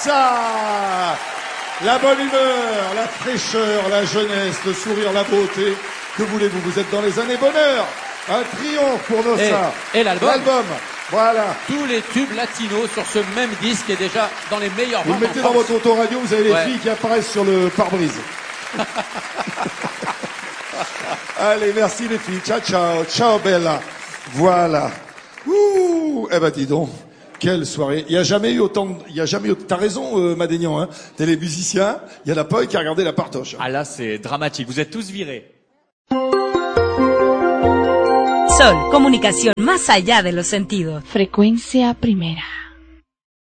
ça. La bonne humeur, la fraîcheur, la jeunesse, le sourire, la beauté. Que voulez-vous? Vous êtes dans les années bonheur. Un triomphe pour Nossa. Et l'album. Voilà. Tous les tubes latinos sur ce même disque est déjà dans les meilleurs Vous ventes le mettez en dans France. votre autoradio, vous avez les filles qui apparaissent sur le pare-brise. Allez, merci les filles. Ciao, ciao. Ciao, Bella. Voilà. Ouh. Eh ben, dis donc. Quelle soirée. Il y a jamais eu autant t'as raison, Madénian, hein. T'es les musiciens. Il y en a pas eu qui a regardé la partoche. Ah là, c'est dramatique. Vous êtes tous virés. Sol, comunicación más allá de los sentidos. Frecuencia primera.